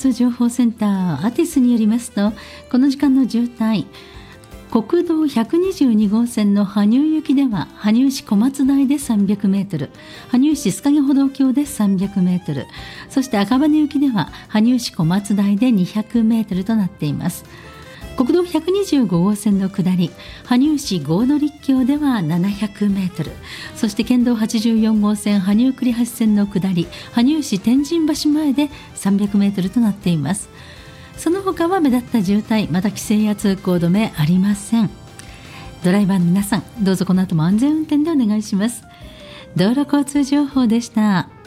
通情報センターアティスによりますと、この時間の渋滞、国道122号線の羽生行きでは羽生市小松台で300メートル、羽生市須賀歩道橋で300メートル、そして赤羽行きでは羽生市小松台で200メートルとなっています。国道125号線の下り、羽生市合土立橋では700メートル、そして県道84号線羽生栗橋線の下り、羽生市天神橋前で300メートルとなっています。その他は目立った渋滞、また規制や通行止めありません。ドライバーの皆さん、どうぞこの後も安全運転でお願いします。道路交通情報でした。